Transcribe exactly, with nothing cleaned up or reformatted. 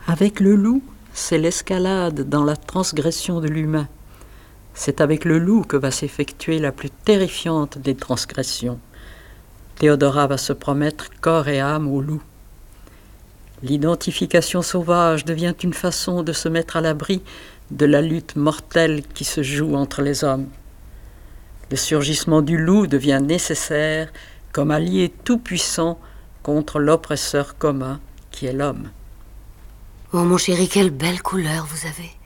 Avec le loup, c'est l'escalade dans la transgression de l'humain. C'est avec le loup que va s'effectuer la plus terrifiante des transgressions. Théodora va se promettre corps et âme au loup. L'identification sauvage devient une façon de se mettre à l'abri de la lutte mortelle qui se joue entre les hommes. Le surgissement du loup devient nécessaire comme allié tout-puissant contre l'oppresseur commun qui est l'homme. Oh mon chéri, quelle belle couleur vous avez.